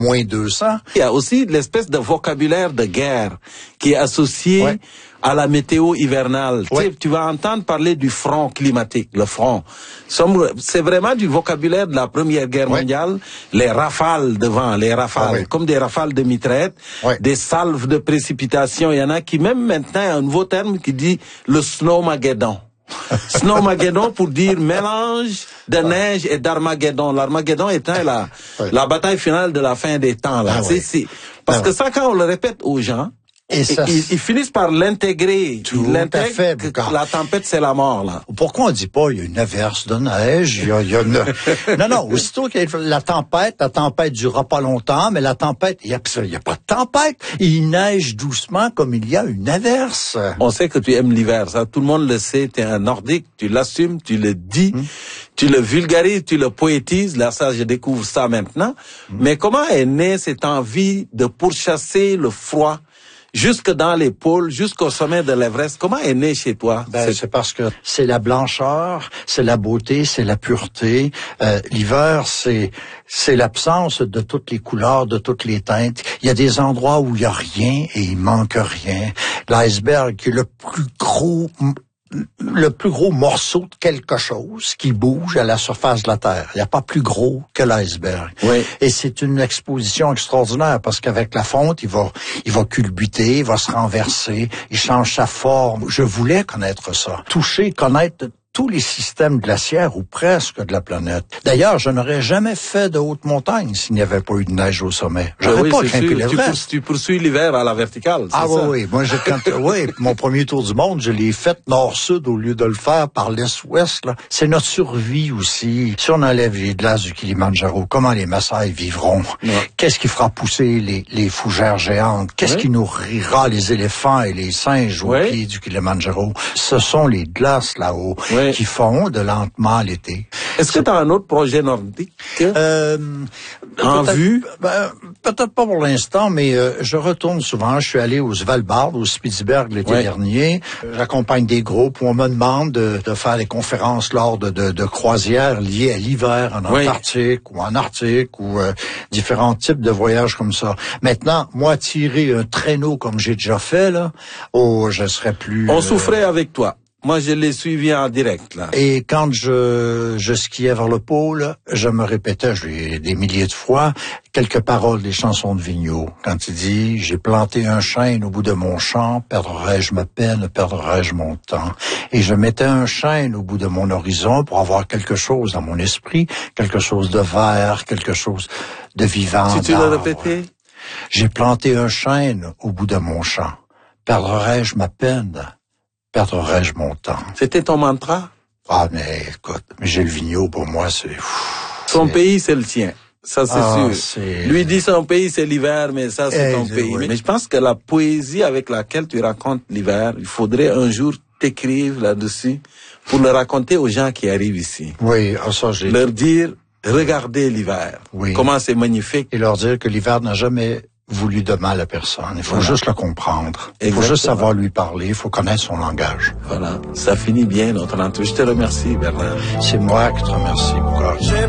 moins 200. Il y a aussi l'espèce de vocabulaire de guerre qui est associé à la météo hivernale. Tu vas entendre parler du front climatique, le front. C'est vraiment du vocabulaire de la Première Guerre mondiale. Les rafales de vent, les rafales, comme des rafales de mitraillettes, des salves de précipitations. Il y en a qui, même maintenant, il y a un nouveau terme qui dit le snowmageddon. Snowmageddon pour dire mélange de neige et d'Armageddon. L'Armageddon étant la bataille finale de la fin des temps, là. Parce que ça, quand on le répète aux gens, ils finissent par l'intégrer. Ils l'intègrent que la tempête, c'est la mort, là. Pourquoi on dit pas, il y a une averse de neige, Non, aussitôt qu'il y a la tempête durera pas longtemps, mais la tempête, il y a pas de tempête. Il neige doucement comme il y a une averse. On sait que tu aimes l'hiver, ça. Tout le monde le sait. T'es un nordique, tu l'assumes, tu le dis, tu le vulgarises, tu le poétises. Là, ça, je découvre ça maintenant. Mais comment est née cette envie de pourchasser le froid jusque dans les pôles, jusqu'au sommet de l'Everest? Comment est né chez toi? C'est parce que c'est la blancheur, c'est la beauté, c'est la pureté. L'hiver, c'est l'absence de toutes les couleurs, de toutes les teintes. Il y a des endroits où il y a rien et il manque rien. L'iceberg, qui est le plus gros morceau de quelque chose qui bouge à la surface de la Terre. Il n'y a pas plus gros que l'iceberg. Et c'est une exposition extraordinaire parce qu'avec la fonte, il va culbuter, il va se renverser, il change sa forme. Je voulais connaître ça. Toucher, connaître tous les systèmes glaciaires ou presque de la planète. D'ailleurs, je n'aurais jamais fait de haute montagne s'il n'y avait pas eu de neige au sommet. J'aurais pas grimpé l'Everest. Tu poursuis l'hiver à la verticale, c'est ça? Oui. Moi, mon premier tour du monde, je l'ai fait nord-sud au lieu de le faire par l'est-ouest, là. C'est notre survie aussi. Si on enlève les glaces du Kilimandjaro, comment les Maasai vivront? Qu'est-ce qui fera pousser les fougères géantes? Qu'est-ce qui nourrira les éléphants et les singes au pied du Kilimandjaro? Ce sont les glaces là-haut. Qui fondent lentement l'été. Est-ce que tu as un autre projet nordique en vue? Peut-être pas pour l'instant, mais je retourne souvent. Je suis allé au Svalbard, au Spitsberg l'été dernier. J'accompagne des groupes où on me demande de faire des conférences lors de croisières liées à l'hiver en Antarctique ou en Arctique ou différents types de voyages comme ça. Maintenant, moi, tirer un traîneau comme j'ai déjà fait, là, je serais plus... On souffrait avec toi. Moi, je l'ai suivi en direct, là. Et quand je skiais vers le pôle, je me répétais, des milliers de fois, quelques paroles des chansons de Vigneault. Quand il dit, j'ai planté un chêne au bout de mon champ, perdrai-je ma peine, perdrai-je mon temps. Et je mettais un chêne au bout de mon horizon pour avoir quelque chose dans mon esprit, quelque chose de vert, quelque chose de vivant. Si tu le répétais? J'ai planté un chêne au bout de mon champ. Perdrai-je ma peine? Perdrai-je mon temps? C'était ton mantra? Mais écoute, Gilles Vigneault, pour moi, son pays, c'est le tien. Ça, c'est sûr. Lui dit son pays, c'est l'hiver, mais ça, c'est ton pays. Mais je pense que la poésie avec laquelle tu racontes l'hiver, il faudrait un jour t'écrire là-dessus pour le raconter aux gens qui arrivent ici. Leur dire, regardez l'hiver. Comment c'est magnifique. Et leur dire que l'hiver n'a jamais voulu de mal à personne. Il faut juste le comprendre. Il faut juste savoir lui parler. Il faut connaître son langage. Voilà. Ça finit bien notre entrevue. Je te remercie, Bernard. C'est moi qui te remercie, mon gars.